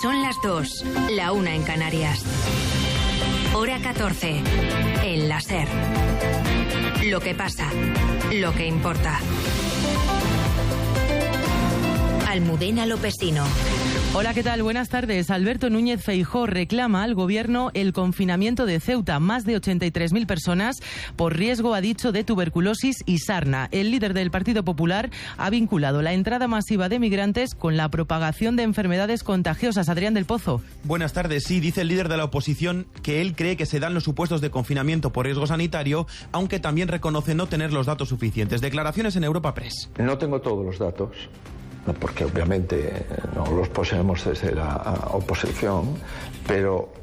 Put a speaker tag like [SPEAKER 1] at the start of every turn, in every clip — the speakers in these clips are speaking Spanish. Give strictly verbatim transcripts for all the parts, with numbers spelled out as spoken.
[SPEAKER 1] Son las dos, la una en Canarias. Hora catorce, en la SER. Lo que pasa, lo que importa. Almudena Lopesino.
[SPEAKER 2] Hola, ¿qué tal? Buenas tardes. Alberto Núñez Feijóo reclama al Gobierno el confinamiento de Ceuta. Más de ochenta y tres mil personas por riesgo, ha dicho, de tuberculosis y sarna. El líder del Partido Popular ha vinculado la entrada masiva de migrantes con la propagación de enfermedades contagiosas. Adrián del Pozo.
[SPEAKER 3] Buenas tardes. Sí, dice el líder de la oposición que él cree que se dan los supuestos de confinamiento por riesgo sanitario, aunque también reconoce no tener los datos suficientes. Declaraciones en Europa Press.
[SPEAKER 4] No tengo todos los datos, porque obviamente no los poseemos desde la oposición, pero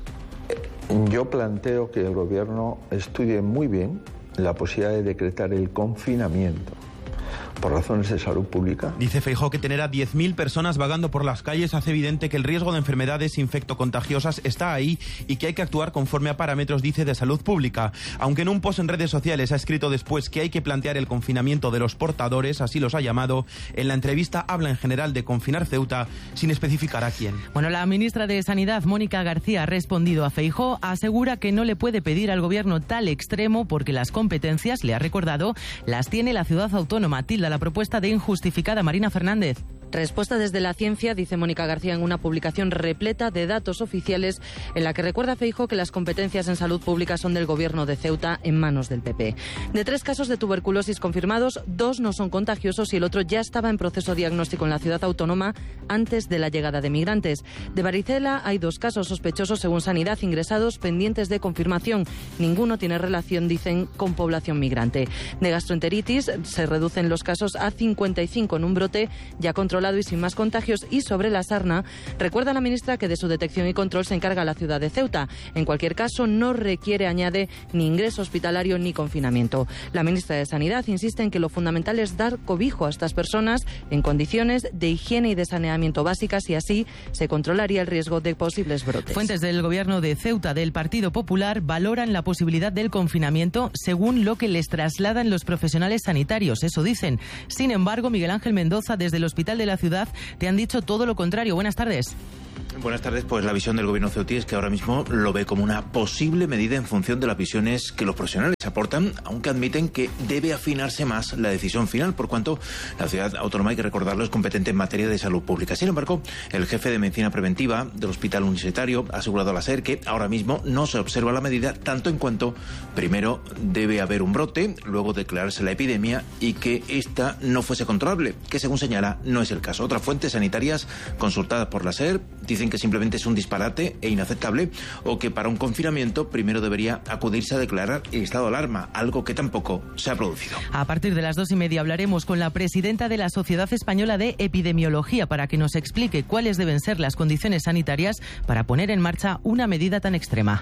[SPEAKER 4] yo planteo que el Gobierno estudie muy bien la posibilidad de decretar el confinamiento por razones de salud pública.
[SPEAKER 3] Dice Feijóo que tener a diez mil personas vagando por las calles hace evidente que el riesgo de enfermedades infectocontagiosas está ahí y que hay que actuar conforme a parámetros, dice, de salud pública. Aunque en un post en redes sociales ha escrito después que hay que plantear el confinamiento de los portadores, así los ha llamado, en la entrevista habla en general de confinar Ceuta sin especificar a quién.
[SPEAKER 2] Bueno, la ministra de Sanidad, Mónica García, ha respondido a Feijóo, asegura que no le puede pedir al Gobierno tal extremo porque las competencias, le ha recordado, las tiene la ciudad autónoma. Tilda la propuesta de injustificada. Marina Fernández.
[SPEAKER 5] Respuesta desde la ciencia, dice Mónica García en una publicación repleta de datos oficiales en la que recuerda a Feijóo que las competencias en salud pública son del Gobierno de Ceuta en manos del P P. De tres casos de tuberculosis confirmados, dos no son contagiosos y el otro ya estaba en proceso diagnóstico en la ciudad autónoma antes de la llegada de migrantes. De varicela hay dos casos sospechosos según Sanidad ingresados pendientes de confirmación. Ninguno tiene relación, dicen, con población migrante. De gastroenteritis se reducen los casos a cincuenta y cinco en un brote ya controlado y sin más contagios. Y sobre la sarna, recuerda la ministra que de su detección y control se encarga la ciudad de Ceuta. En cualquier caso, no requiere, añade, ni ingreso hospitalario ni confinamiento. La ministra de Sanidad insiste en que lo fundamental es dar cobijo a estas personas en condiciones de higiene y de saneamiento básicas y así se controlaría el riesgo de posibles brotes.
[SPEAKER 2] Fuentes del Gobierno de Ceuta del Partido Popular valoran la posibilidad del confinamiento según lo que les trasladan los profesionales sanitarios. Eso dicen. Sin embargo, Miguel Ángel Mendoza, desde el Hospital de la Ciudad, te han dicho todo lo contrario. Buenas tardes.
[SPEAKER 6] Buenas tardes. Pues la visión del Gobierno ceutí es que ahora mismo lo ve como una posible medida en función de las visiones que los profesionales aportan, aunque admiten que debe afinarse más la decisión final, por cuanto la ciudad autónoma, hay que recordarlo, es competente en materia de salud pública. Sin embargo, el jefe de medicina preventiva del Hospital Universitario ha asegurado a la SER que ahora mismo no se observa la medida, tanto en cuanto primero debe haber un brote, luego declararse la epidemia y que esta no fuese controlable, que según señala no es el caso. Otras fuentes sanitarias consultadas por la SER dicen que simplemente es un disparate e inaceptable, o que para un confinamiento primero debería acudirse a declarar el estado de alarma, algo que tampoco se ha producido.
[SPEAKER 2] A partir de las dos y media hablaremos con la presidenta de la Sociedad Española de Epidemiología para que nos explique cuáles deben ser las condiciones sanitarias para poner en marcha una medida tan extrema.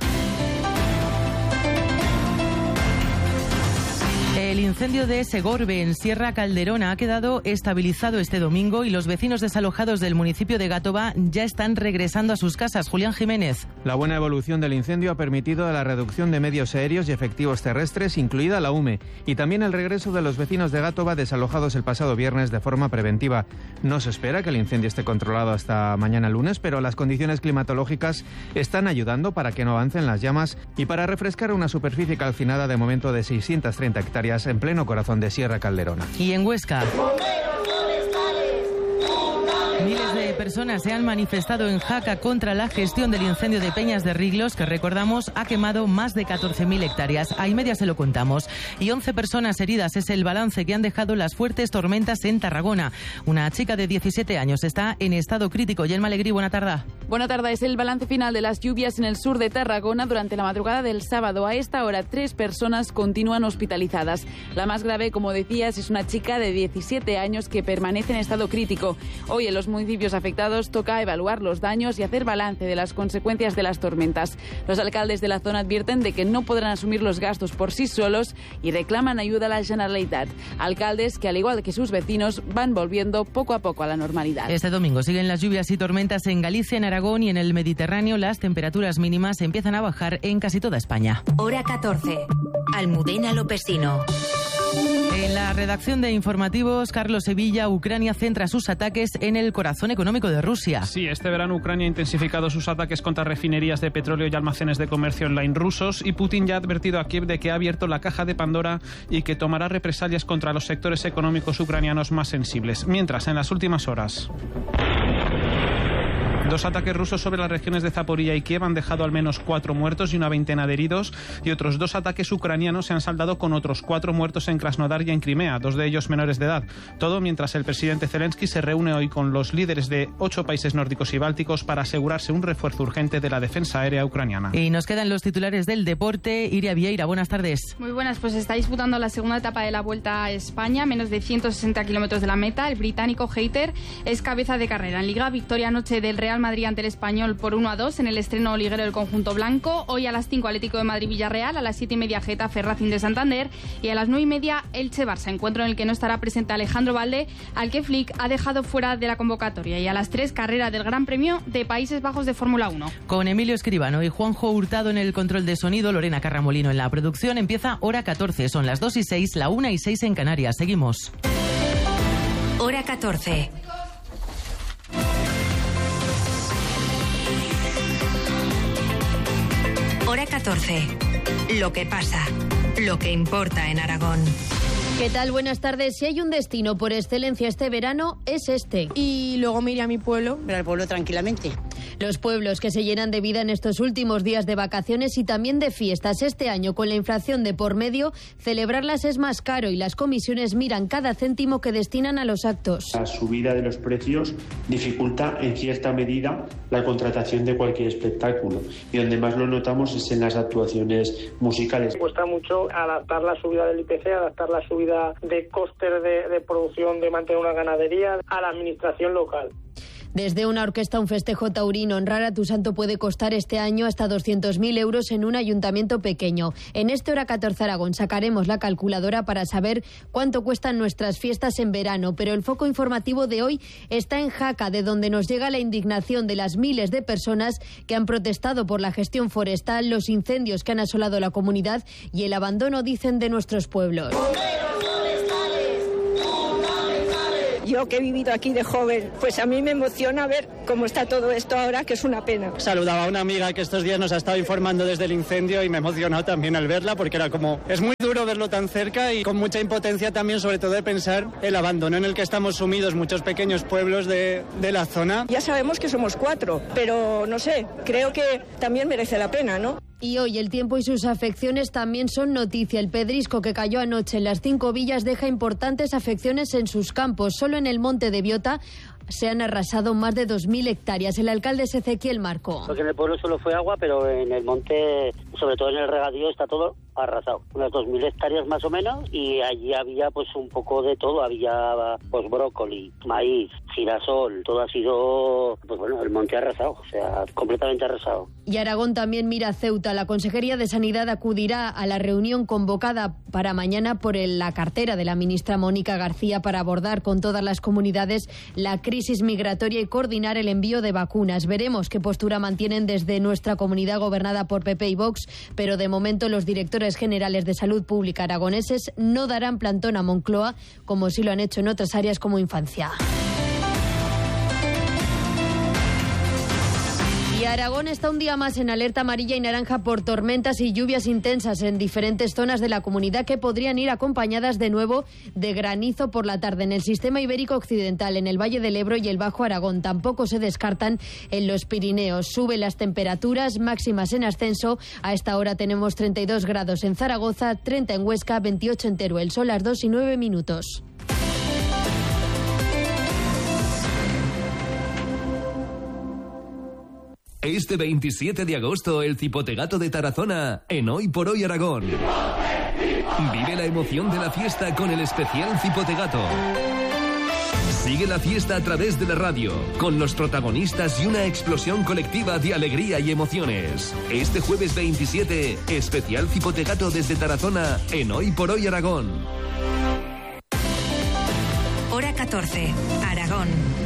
[SPEAKER 2] El incendio de Segorbe, en Sierra Calderona, ha quedado estabilizado este domingo y los vecinos desalojados del municipio de Gátova ya están regresando a sus casas. Julián Jiménez.
[SPEAKER 7] La buena evolución del incendio ha permitido la reducción de medios aéreos y efectivos terrestres, incluida la U M E, y también el regreso de los vecinos de Gátova desalojados el pasado viernes de forma preventiva. No se espera que el incendio esté controlado hasta mañana lunes, pero las condiciones climatológicas están ayudando para que no avancen las llamas y para refrescar una superficie calcinada de momento de seiscientas treinta hectáreas en pleno corazón de Sierra Calderona.
[SPEAKER 2] Y en Huesca, miles de personas se han manifestado en Jaca contra la gestión del incendio de Peñas de Riglos, que recordamos ha quemado más de catorce mil hectáreas. A y media se lo contamos. Y once personas heridas es el balance que han dejado las fuertes tormentas en Tarragona. Una chica de diecisiete años está en estado crítico. Yelma Alegrí, buena tarde.
[SPEAKER 8] Buena tarde. Es el balance final de las lluvias en el sur de Tarragona durante la madrugada del sábado. A esta hora, tres personas continúan hospitalizadas. La más grave, como decías, es una chica de diecisiete años que permanece en estado crítico. Hoy en los municipios afectados toca evaluar los daños y hacer balance de las consecuencias de las tormentas. Los alcaldes de la zona advierten de que no podrán asumir los gastos por sí solos y reclaman ayuda a la Generalitat. Alcaldes que, al igual que sus vecinos, van volviendo poco a poco a la normalidad.
[SPEAKER 2] Este domingo siguen las lluvias y tormentas en Galicia, en Aragón y en el Mediterráneo. Las temperaturas mínimas empiezan a bajar en casi toda España.
[SPEAKER 1] Hora catorce. Almudena Lopesino.
[SPEAKER 2] En la redacción de informativos, Carlos Sevilla, Ucrania centra sus ataques en el corazón económico de Rusia.
[SPEAKER 9] Sí, este verano Ucrania ha intensificado sus ataques contra refinerías de petróleo y almacenes de comercio online rusos, y Putin ya ha advertido a Kiev de que ha abierto la caja de Pandora y que tomará represalias contra los sectores económicos ucranianos más sensibles. Mientras, en las últimas horas, dos ataques rusos sobre las regiones de Zaporilla y Kiev han dejado al menos cuatro muertos y una veintena de heridos, y otros dos ataques ucranianos se han saldado con otros cuatro muertos en Krasnodar y en Crimea, dos de ellos menores de edad. Todo mientras el presidente Zelensky se reúne hoy con los líderes de ocho países nórdicos y bálticos para asegurarse un refuerzo urgente de la defensa aérea ucraniana.
[SPEAKER 2] Y nos quedan los titulares del deporte. Iria Vieira, buenas tardes.
[SPEAKER 10] Muy buenas, pues está disputando la segunda etapa de la Vuelta a España, menos de ciento sesenta kilómetros de la meta. El británico Hayter es cabeza de carrera. En Liga, victoria anoche del Real Madrid ante el Español por uno a dos en el estreno liguero del conjunto blanco. Hoy a las cinco Atlético de Madrid-Villarreal, a las siete y media Getafe Racing de Santander y a las nueve y media Elche-Barça, encuentro en el que no estará presente Alejandro Valde, al que Flick ha dejado fuera de la convocatoria. Y a las tres, carrera del Gran Premio de Países Bajos de Fórmula uno.
[SPEAKER 2] Con Emilio Escribano y Juanjo Hurtado en el control de sonido, Lorena Carramolino en la producción, empieza Hora catorce. Son las dos y seis, la una y seis en Canarias. Seguimos.
[SPEAKER 1] Hora catorce. Hora catorce. Lo que pasa, lo que importa en Aragón.
[SPEAKER 11] ¿Qué tal? Buenas tardes. Si hay un destino por excelencia este verano, es este.
[SPEAKER 12] Y luego me iré a mi pueblo, ver al pueblo tranquilamente.
[SPEAKER 11] Los pueblos que se llenan de vida en estos últimos días de vacaciones y también de fiestas. Este año, con la inflación de por medio, celebrarlas es más caro y las comisiones miran cada céntimo que destinan a los actos.
[SPEAKER 13] La subida de los precios dificulta en cierta medida la contratación de cualquier espectáculo, y donde más lo notamos es en las actuaciones musicales.
[SPEAKER 14] Cuesta mucho adaptar la subida del I P C, adaptar la subida de costes de, de producción de mantener una ganadería a la administración local.
[SPEAKER 11] Desde una orquesta a un festejo taurino, honrar a tu santo puede costar este año hasta doscientos mil euros en un ayuntamiento pequeño. En este Hora catorce Aragón sacaremos la calculadora para saber cuánto cuestan nuestras fiestas en verano, pero el foco informativo de hoy está en Jaca, de donde nos llega la indignación de las miles de personas que han protestado por la gestión forestal, los incendios que han asolado la comunidad y el abandono, dicen, de nuestros pueblos.
[SPEAKER 15] Yo que he vivido aquí de joven, pues a mí me emociona ver cómo está todo esto ahora, que es una pena.
[SPEAKER 16] Saludaba a una amiga que estos días nos ha estado informando desde el incendio y me emocionó también al verla, porque era como, es muy duro verlo tan cerca y con mucha impotencia también, sobre todo de pensar el abandono en el que estamos sumidos muchos pequeños pueblos de, de la zona.
[SPEAKER 15] Ya sabemos que somos cuatro, pero no sé, creo que también merece la pena, ¿no?
[SPEAKER 11] Y hoy el tiempo y sus afecciones también son noticia. El pedrisco que cayó anoche en las Cinco Villas deja importantes afecciones en sus campos. Solo en el monte de Biota se han arrasado más de dos mil hectáreas. El alcalde es Ezequiel Marco.
[SPEAKER 17] Porque en el pueblo solo fue agua, pero en el monte, sobre todo en el regadío, está todo arrasado. Unas dos mil hectáreas más o menos, y allí había pues un poco de todo. Había pues brócoli, maíz, girasol, todo ha sido, pues bueno, el monte arrasado, o sea, completamente arrasado.
[SPEAKER 11] Y Aragón también mira a Ceuta. La Consejería de Sanidad acudirá a la reunión convocada para mañana por el, la cartera de la ministra Mónica García para abordar con todas las comunidades la crisis migratoria y coordinar el envío de vacunas. Veremos qué postura mantienen desde nuestra comunidad gobernada por P P y Vox, pero de momento los directores generales de salud pública aragoneses no darán plantón a Moncloa, como sí lo han hecho en otras áreas como infancia. Y Aragón está un día más en alerta amarilla y naranja por tormentas y lluvias intensas en diferentes zonas de la comunidad que podrían ir acompañadas de nuevo de granizo por la tarde en el sistema ibérico occidental, en el Valle del Ebro y el Bajo Aragón. Tampoco se descartan en los Pirineos. Suben las temperaturas máximas en ascenso. A esta hora tenemos treinta y dos grados en Zaragoza, treinta en Huesca, veintiocho en Teruel. Son las dos y nueve minutos.
[SPEAKER 18] Este veintisiete de agosto, el Cipotegato de Tarazona, en Hoy por Hoy Aragón. Vive la emoción de la fiesta con el especial Cipotegato. Sigue la fiesta a través de la radio, con los protagonistas y una explosión colectiva de alegría y emociones. Este jueves veintisiete, especial Cipotegato desde Tarazona, en Hoy por Hoy Aragón.
[SPEAKER 1] Hora catorce, Aragón.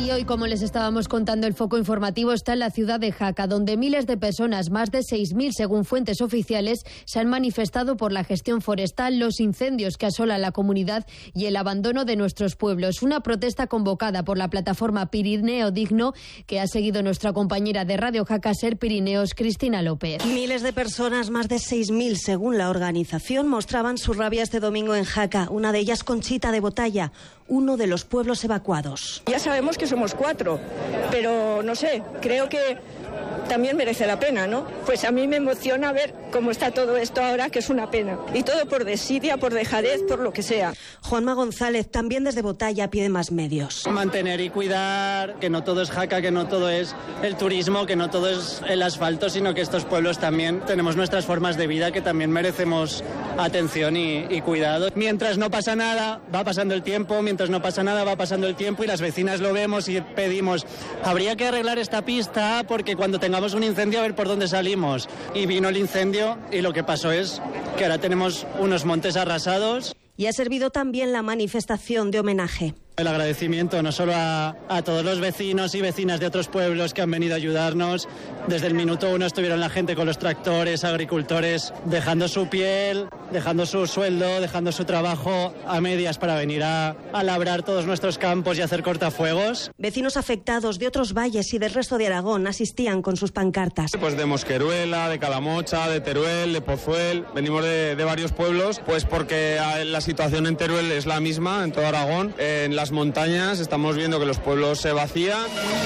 [SPEAKER 11] Y hoy, como les estábamos contando, el foco informativo está en la ciudad de Jaca, donde miles de personas, más de seis mil según fuentes oficiales, se han manifestado por la gestión forestal, los incendios que asolan la comunidad y el abandono de nuestros pueblos. Una protesta convocada por la plataforma Pirineo Digno, que ha seguido nuestra compañera de Radio Jaca Ser Pirineos, Cristina López.
[SPEAKER 19] Miles de personas, más de seis mil según la organización, mostraban su rabia este domingo en Jaca. Una de ellas, Conchita de Botalla, uno de los pueblos evacuados.
[SPEAKER 15] Ya sabemos que somos cuatro, pero no sé, creo que también merece la pena, ¿no? Pues a mí me emociona ver cómo está todo esto ahora, que es una pena. Y todo por desidia, por dejadez, por lo que sea.
[SPEAKER 19] Juanma González, también desde Botalla, pide más medios.
[SPEAKER 16] Mantener y cuidar, que no todo es Jaca, que no todo es el turismo, que no todo es el asfalto, sino que estos pueblos también tenemos nuestras formas de vida que también merecemos atención y, y cuidado. Mientras no pasa nada, va pasando el tiempo, mientras no pasa nada, va pasando el tiempo y las vecinas lo vemos y pedimos, habría que arreglar esta pista porque cuando tengamos un incendio a ver por dónde salimos. Y vino el incendio y lo que pasó es que ahora tenemos unos montes arrasados.
[SPEAKER 19] Y ha servido también la manifestación de homenaje.
[SPEAKER 16] El agradecimiento no solo a, a todos los vecinos y vecinas de otros pueblos que han venido a ayudarnos. Desde el minuto uno estuvieron la gente con los tractores, agricultores, dejando su piel, dejando su sueldo, dejando su trabajo a medias para venir a, a labrar todos nuestros campos y hacer cortafuegos.
[SPEAKER 19] Vecinos afectados de otros valles y del resto de Aragón asistían con sus pancartas.
[SPEAKER 20] Pues de Mosqueruela, de Calamocha, de Teruel, de Pozuel, venimos de, de varios pueblos, pues porque la situación en Teruel es la misma en todo Aragón. En las montañas estamos viendo que los pueblos se vacían.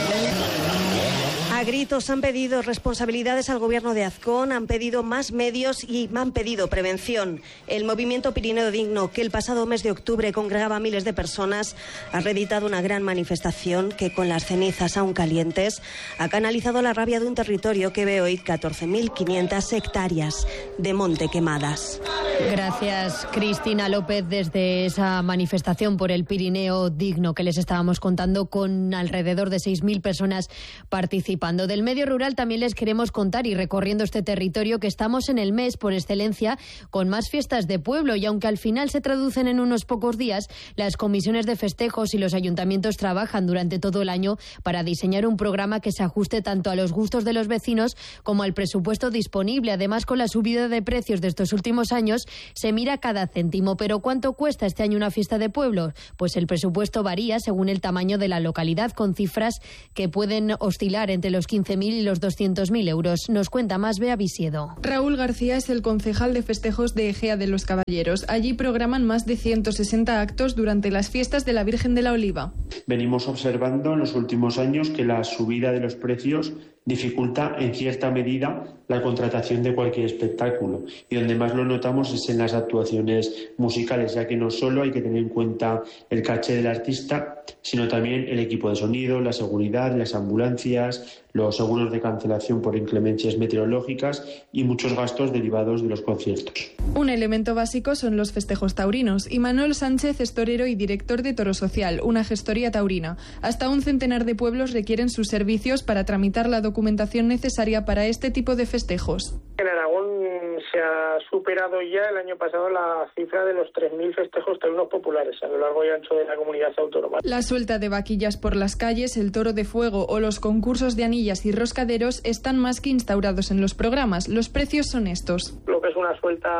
[SPEAKER 19] A gritos han pedido responsabilidades al gobierno de Azcón, han pedido más medios y han pedido prevención. El movimiento Pirineo Digno, que el pasado mes de octubre congregaba a miles de personas, ha reeditado una gran manifestación que, con las cenizas aún calientes, ha canalizado la rabia de un territorio que ve hoy catorce mil quinientas hectáreas de monte quemadas.
[SPEAKER 11] Gracias, Cristina López, desde esa manifestación por el Pirineo Digno que les estábamos contando, con alrededor de seis mil personas participando. Del medio rural también les queremos contar, y recorriendo este territorio, que estamos en el mes por excelencia con más fiestas de pueblo, y aunque al final se traducen en unos pocos días, las comisiones de festejos y los ayuntamientos trabajan durante todo el año para diseñar un programa que se ajuste tanto a los gustos de los vecinos como al presupuesto disponible. Además, con la subida de precios de estos últimos años, se mira cada céntimo. Pero ¿cuánto cuesta este año una fiesta de pueblo? Pues el presupuesto varía según el tamaño de la localidad, con cifras que pueden oscilar entre los quince mil y los doscientos mil euros. Nos cuenta más Bea Visiedo.
[SPEAKER 21] Raúl García es el concejal de festejos de Egea de los Caballeros. Allí programan más de ciento sesenta actos durante las fiestas de la Virgen de la Oliva.
[SPEAKER 13] Venimos observando en los últimos años que la subida de los precios dificulta en cierta medida la contratación de cualquier espectáculo, y donde más lo notamos es en las actuaciones musicales, ya que no solo hay que tener en cuenta el caché del artista, sino también el equipo de sonido, la seguridad, las ambulancias, los seguros de cancelación por inclemencias meteorológicas y muchos gastos derivados de los conciertos.
[SPEAKER 21] Un elemento básico son los festejos taurinos. Imanol Sánchez es torero y director de Toro Social, una gestoría taurina. Hasta un centenar de pueblos requieren sus servicios para tramitar la documentación necesaria para este tipo de festejos.
[SPEAKER 14] En Aragón se ha superado ya el año pasado la cifra de los tres mil festejos taurinos populares a lo largo y ancho de la comunidad autónoma.
[SPEAKER 21] La suelta de vaquillas por las calles, el toro de fuego o los concursos de anillas y roscaderos están más que instaurados en los programas. Los precios son estos.
[SPEAKER 14] Lo que es una suelta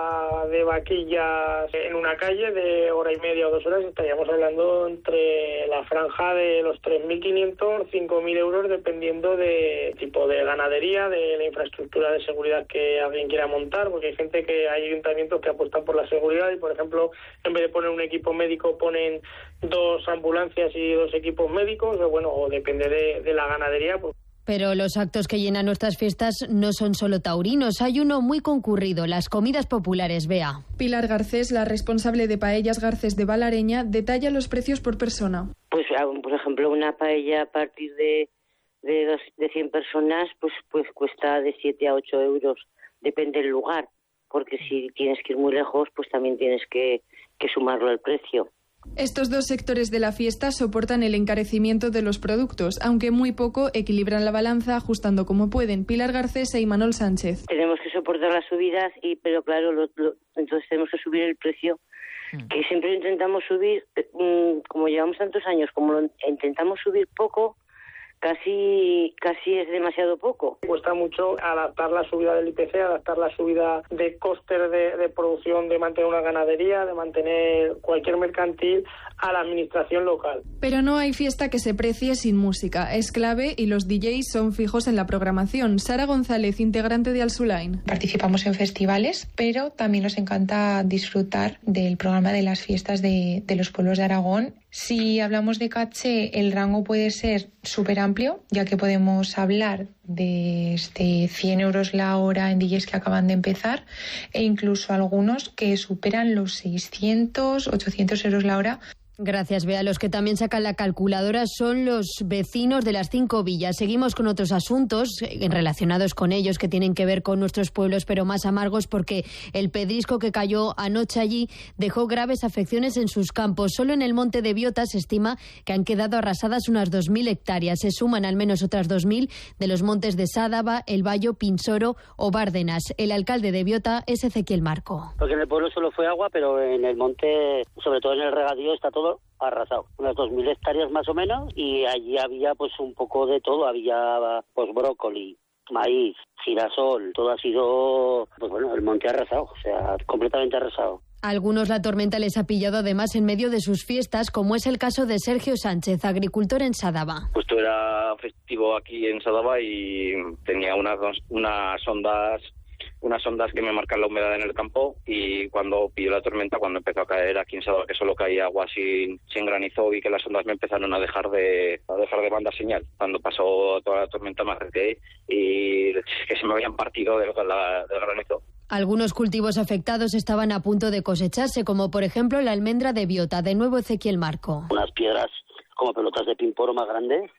[SPEAKER 14] de vaquillas en una calle de hora y media o dos horas, estaríamos hablando entre la franja de los tres mil quinientos, cinco mil euros, dependiendo de tipo de ganadería, de la infraestructura de seguridad que alguien quiera montar, porque hay gente que hay ayuntamientos que apuestan por la seguridad y, por ejemplo, en vez de poner un equipo médico ponen dos ambulancias y dos equipos médicos, o bueno, o depende de, de la ganadería, pues.
[SPEAKER 11] Pero los actos que llenan nuestras fiestas no son solo taurinos. Hay uno muy concurrido, las comidas populares, Bea.
[SPEAKER 21] Pilar Garcés, la responsable de Paellas Garcés de Valareña, detalla los precios por persona.
[SPEAKER 22] Pues, por ejemplo, una paella a partir de, de, dos, de cien personas pues, pues cuesta de siete a ocho euros. Depende del lugar, porque si tienes que ir muy lejos, pues también tienes que, que sumarlo al precio.
[SPEAKER 21] Estos dos sectores de la fiesta soportan el encarecimiento de los productos, aunque muy poco equilibran la balanza ajustando como pueden. Pilar Garcés e Imanol Sánchez.
[SPEAKER 22] Tenemos que soportar las subidas, y pero claro, lo, lo, entonces tenemos que subir el precio que siempre intentamos subir, como llevamos tantos años, como lo intentamos subir poco, casi casi es demasiado poco.
[SPEAKER 14] Cuesta mucho adaptar la subida del I P C, adaptar la subida de costes de, de producción, de mantener una ganadería, de mantener cualquier mercantil a la administración local.
[SPEAKER 21] Pero no hay fiesta que se precie sin música. Es clave y los D Js son fijos en la programación. Sara González, integrante de Alsulain.
[SPEAKER 3] Participamos en festivales, pero también nos encanta disfrutar del programa de las fiestas de, de los pueblos de Aragón. Si hablamos de caché, el rango puede ser súper amplio, ya que podemos hablar desde cien euros la hora en D Js que acaban de empezar e incluso algunos que superan los seiscientos, ochocientos euros la hora.
[SPEAKER 11] Gracias, Bea. Los que también sacan la calculadora son los vecinos de las cinco villas. Seguimos con otros asuntos relacionados con ellos que tienen que ver con nuestros pueblos, pero más amargos porque el pedrisco que cayó anoche allí dejó graves afecciones en sus campos. Solo en el monte de Biota se estima que han quedado arrasadas unas dos mil hectáreas. Se suman al menos otras dos mil de los montes de Sádava, El Bayo, Pinsoro o Bárdenas. El alcalde de Biota es Ezequiel Marco.
[SPEAKER 17] Porque en el pueblo solo fue agua, pero en el monte, sobre todo en el regadío, está todo arrasado, unas dos mil hectáreas más o menos, y allí había pues un poco de todo, había pues brócoli, maíz, girasol, todo ha sido, pues bueno, el monte arrasado, o sea, completamente arrasado.
[SPEAKER 11] A algunos la tormenta les ha pillado además en medio de sus fiestas, como es el caso de Sergio Sánchez, agricultor en Sádava.
[SPEAKER 4] Justo era festivo aquí en Sádava y tenía unas, unas ondas unas ondas que me marcan la humedad en el campo, y cuando pilló la tormenta, cuando empezó a caer aquí en Sádava, que solo caía agua sin, sin granizo, y que las ondas me empezaron a dejar de a dejar de banda señal. Cuando pasó toda la tormenta me acerqué y que se me habían partido del, la, del granizo.
[SPEAKER 11] Algunos cultivos afectados estaban a punto de cosecharse, como por ejemplo la almendra de Biota. De nuevo Ezequiel Marco.
[SPEAKER 17] Unas piedras como pelotas de ping-pong más grandes,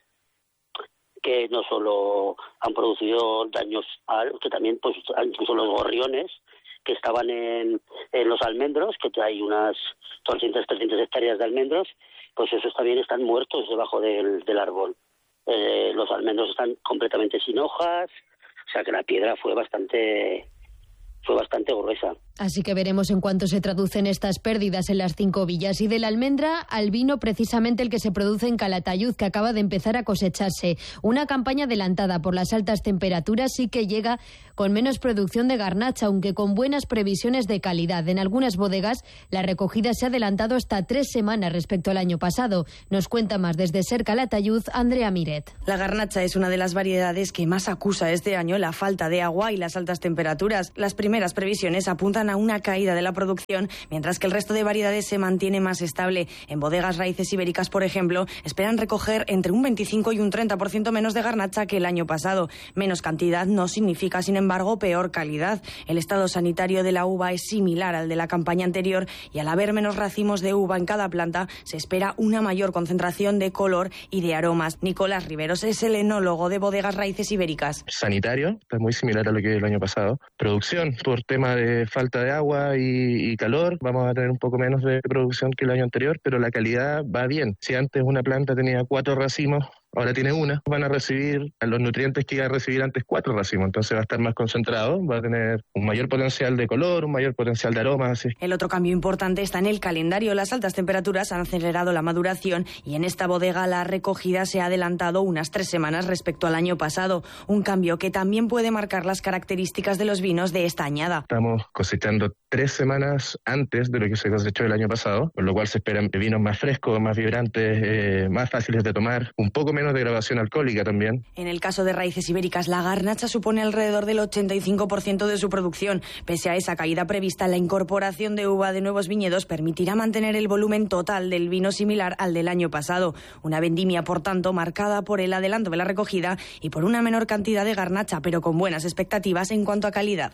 [SPEAKER 17] que no solo han producido daños, al, que también pues incluso los gorriones que estaban en, en los almendros, que hay unas doscientas, trescientas hectáreas de almendros, pues esos también están muertos debajo del, del árbol. Eh, los almendros están completamente sin hojas, o sea que la piedra fue bastante, fue bastante gruesa.
[SPEAKER 11] Así que veremos en cuánto se traducen estas pérdidas en las cinco villas. Y de la almendra al vino, precisamente el que se produce en Calatayud, que acaba de empezar a cosecharse. Una campaña adelantada por las altas temperaturas sí que llega con menos producción de garnacha, aunque con buenas previsiones de calidad. En algunas bodegas la recogida se ha adelantado hasta tres semanas respecto al año pasado. Nos cuenta más desde Ser Calatayud, Andrea Miret.
[SPEAKER 23] La garnacha es una de las variedades que más acusa este año la falta de agua y las altas temperaturas. Las primeras previsiones apuntan a una caída de la producción, mientras que el resto de variedades se mantiene más estable. En bodegas Raíces Ibéricas, por ejemplo, esperan recoger entre un veinticinco y un treinta por ciento menos de garnacha que el año pasado. Menos cantidad no significa, sin embargo, peor calidad. El estado sanitario de la uva es similar al de la campaña anterior, y al haber menos racimos de uva en cada planta, se espera una mayor concentración de color y de aromas. Nicolás Riveros es el enólogo de bodegas Raíces Ibéricas.
[SPEAKER 24] Sanitario, es muy similar a lo que el año pasado. Producción, por tema de falta de agua y, y calor, vamos a tener un poco menos de producción que el año anterior, pero la calidad va bien. Si antes una planta tenía cuatro racimos, ahora tiene una, van a recibir los nutrientes que iba a recibir antes cuatro racimos, entonces va a estar más concentrado, va a tener un mayor potencial de color, un mayor potencial de aroma. Así.
[SPEAKER 23] El otro cambio importante está en el calendario. Las altas temperaturas han acelerado la maduración y en esta bodega la recogida se ha adelantado unas tres semanas respecto al año pasado, un cambio que también puede marcar las características de los vinos de esta añada.
[SPEAKER 24] Estamos cosechando tres semanas antes de lo que se cosechó el año pasado, por lo cual se esperan vinos más frescos, más vibrantes, eh, más fáciles de tomar, un poco menos de graduación alcohólica también.
[SPEAKER 23] En el caso de Raíces Ibéricas, la garnacha supone alrededor del ochenta y cinco por ciento de su producción. Pese a esa caída prevista, la incorporación de uva de nuevos viñedos permitirá mantener el volumen total del vino similar al del año pasado. Una vendimia, por tanto, marcada por el adelanto de la recogida y por una menor cantidad de garnacha, pero con buenas expectativas en cuanto a calidad.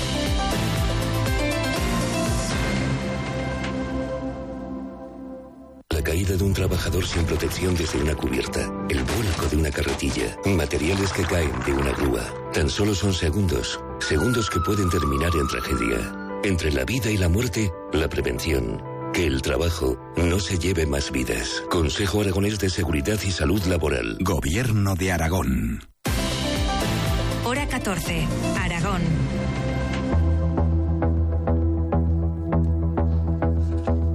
[SPEAKER 25] La caída de un trabajador sin protección desde una cubierta, el vuelco de una carretilla, materiales que caen de una grúa. Tan solo son segundos, segundos que pueden terminar en tragedia. Entre la vida y la muerte, la prevención. Que el trabajo no se lleve más vidas. Consejo Aragonés de Seguridad y Salud Laboral.
[SPEAKER 26] Gobierno de Aragón.
[SPEAKER 1] Hora catorce, Aragón.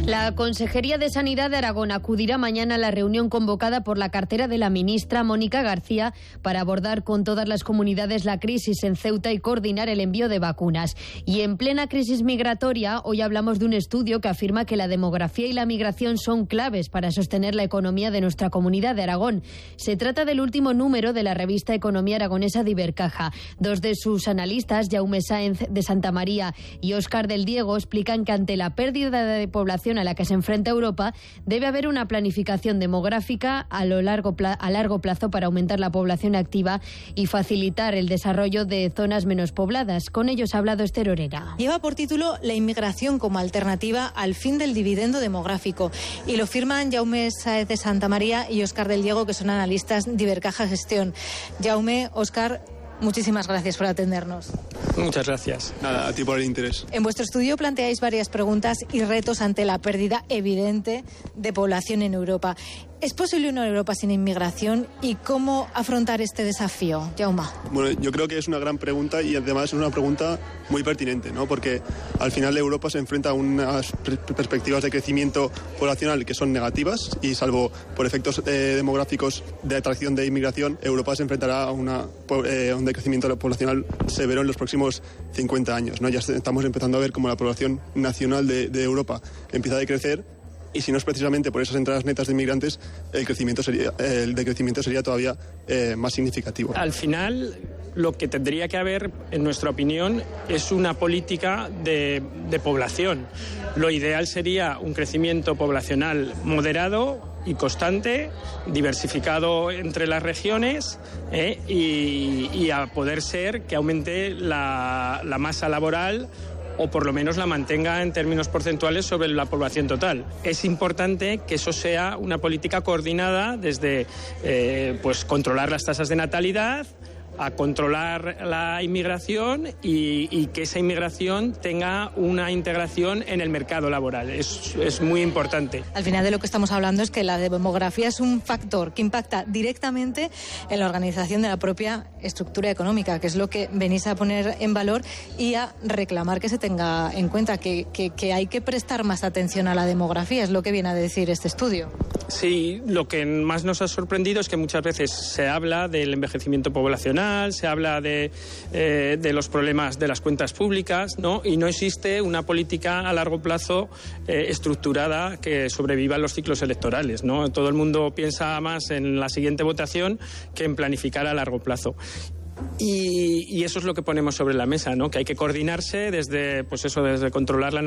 [SPEAKER 11] La Consejería de Sanidad de Aragón acudirá mañana a la reunión convocada por la cartera de la ministra Mónica García para abordar con todas las comunidades la crisis en Ceuta y coordinar el envío de vacunas. Y en plena crisis migratoria, hoy hablamos de un estudio que afirma que la demografía y la migración son claves para sostener la economía de nuestra comunidad de Aragón. Se trata del último número de la revista Economía Aragonesa de Ibercaja. Dos de sus analistas, Jaume Sáenz de Santa María y Óscar del Diego, explican que ante la pérdida de población a la que se enfrenta Europa, debe haber una planificación demográfica a, lo largo, a largo plazo para aumentar la población activa y facilitar el desarrollo de zonas menos pobladas. Con ellos ha hablado Esther Orera.
[SPEAKER 5] Lleva por título La inmigración como alternativa al fin del dividendo demográfico y lo firman Jaume Sáenz de Santa María y Óscar del Diego, que son analistas de Ibercaja Gestión. Jaume, Óscar, muchísimas gracias por atendernos.
[SPEAKER 6] Muchas gracias. Nada, a ti por el interés.
[SPEAKER 5] En vuestro estudio planteáis varias preguntas y retos ante la pérdida evidente de población en Europa. ¿Es posible una Europa sin inmigración y cómo afrontar este desafío, Jaume?
[SPEAKER 6] Bueno, yo creo que es una gran pregunta y además es una pregunta muy pertinente, ¿no? Porque al final Europa se enfrenta a unas perspectivas de crecimiento poblacional que son negativas y salvo por efectos eh, demográficos de atracción de inmigración, Europa se enfrentará a una, eh, un decrecimiento poblacional severo en los próximos cincuenta años, ¿no? Ya estamos empezando a ver cómo la población nacional de, de Europa empieza a decrecer. Y si no es precisamente por esas entradas netas de inmigrantes, el crecimiento sería, el decrecimiento sería todavía eh, más significativo.
[SPEAKER 7] Al final, lo que tendría que haber, en nuestra opinión, es una política de, de población. Lo ideal sería un crecimiento poblacional moderado y constante, diversificado entre las regiones eh, y, y a poder ser que aumente la, la masa laboral o por lo menos la mantenga en términos porcentuales sobre la población total. Es importante que eso sea una política coordinada desde eh, pues controlar las tasas de natalidad, a controlar la inmigración y, y que esa inmigración tenga una integración en el mercado laboral. Es, es muy importante.
[SPEAKER 5] Al final de lo que estamos hablando es que la demografía es un factor que impacta directamente en la organización de la propia estructura económica, que es lo que venís a poner en valor y a reclamar que se tenga en cuenta, que, que, que hay que prestar más atención a la demografía, es lo que viene a decir este estudio.
[SPEAKER 7] Sí, lo que más nos ha sorprendido es que muchas veces se habla del envejecimiento poblacional, se habla de, eh, de los problemas de las cuentas públicas, ¿no? Y no existe una política a largo plazo eh, estructurada que sobreviva en los ciclos electorales, ¿no? Todo el mundo piensa más en la siguiente votación que en planificar a largo plazo. Y, y eso es lo que ponemos sobre la mesa, ¿no? Que hay que coordinarse desde, pues eso, desde controlar la